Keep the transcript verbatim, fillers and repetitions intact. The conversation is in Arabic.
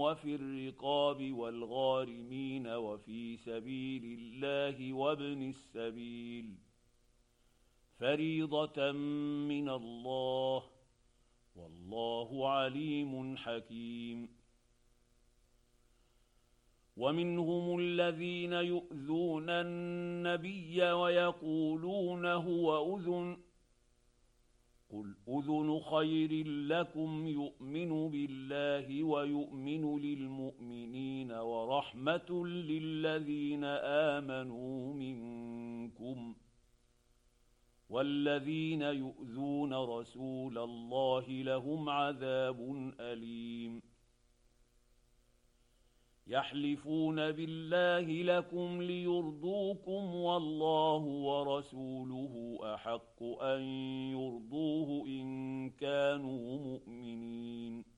وفي الرقاب والغارمين وفي سبيل الله وابن السبيل فريضة من الله والله عليم حكيم. ومنهم الذين يؤذون النبي ويقولون هو أذن قل أذن خير لكم يؤمن بالله ويؤمن للمؤمنين ورحمة للذين آمنوا منكم والذين يؤذون رسول الله لهم عذاب أليم. يحلفون بالله لكم ليرضوكم والله ورسوله أحق أن يرضوه إن كانوا مؤمنين.